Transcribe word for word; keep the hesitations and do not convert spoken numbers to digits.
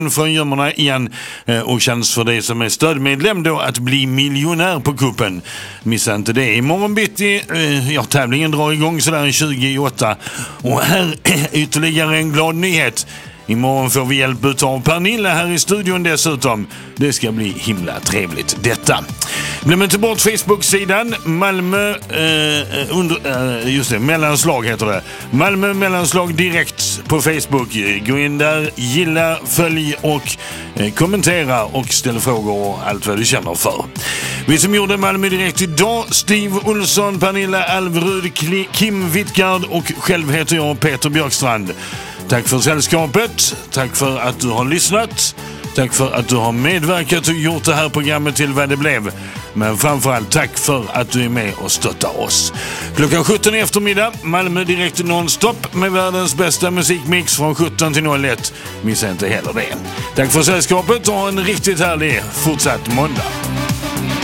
från gömmorna igen och chans för dig som är stödmedlem då att bli miljonär på kuppen. Missa inte det. Imorgon bitti, ja, tävlingen drar igång sådär tjugoåtta och här är ytterligare en glad nyhet. Imorgon får vi hjälp av Pernilla här i studion dessutom. Det ska bli himla trevligt detta. Glöm inte bort Facebook-sidan Malmö eh, under, eh, just det, mellanslag heter det. Malmö mellanslag direkt på Facebook. Gå in där, gilla, följ och eh, kommentera och ställ frågor och allt vad du känner för. Vi som gjorde Malmö direkt idag, Steve Olsson, Pernilla Alvrud, Kim Wittgard och själv heter jag Peter Björkstrand. Tack för sällskapet, tack för att du har lyssnat, tack för att du har medverkat och gjort det här programmet till vad det blev. Men framförallt tack för att du är med och stöttar oss. Klockan sjutton i eftermiddag, Malmö direkt nonstop med världens bästa musikmix från sjutton till noll ett. Missa inte heller det. Tack för sällskapet och ha en riktigt härlig fortsatt måndag.